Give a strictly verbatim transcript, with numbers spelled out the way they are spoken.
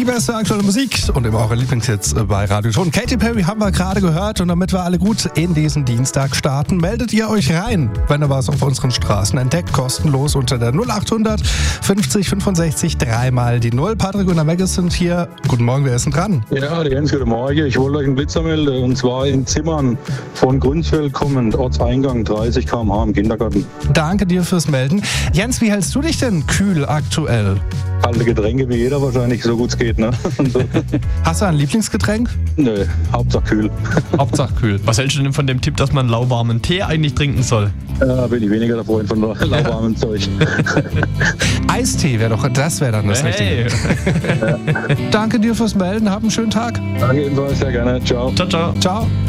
Die beste aktuelle Musik und immer eure Lieblingshits bei Radio Ton. Katy Perry haben wir gerade gehört und damit wir alle gut in diesen Dienstag starten, meldet ihr euch rein, wenn ihr was auf unseren Straßen entdeckt, kostenlos unter der null acht hundert fünfzig fünfundsechzig dreimal die Null. Patrick und der Megis sind hier. Guten Morgen, wer ist denn dran? Ja, die Jens, guten Morgen. Ich wollte euch einen Blitzer melden und zwar in Zimmern von Grünfeld kommend, Ortseingang dreißig Kilometer pro Stunde im Kindergarten. Danke dir fürs Melden. Jens, wie hältst du dich denn kühl aktuell? Kalte Getränke wie jeder wahrscheinlich, so gut es geht, ne? So. Hast du ein Lieblingsgetränk? Nö, Hauptsache kühl. Hauptsache kühl. Was hältst du denn von dem Tipp, dass man lauwarmen Tee eigentlich trinken soll? Ja, bin ich weniger der Freund von lauwarmem Zeug. Eistee wäre doch, das wäre dann das Hey. Richtige. Ja. Danke dir fürs Melden, hab einen schönen Tag. Danke ebenfalls, sehr gerne. Ciao. Ciao, ciao. Ciao.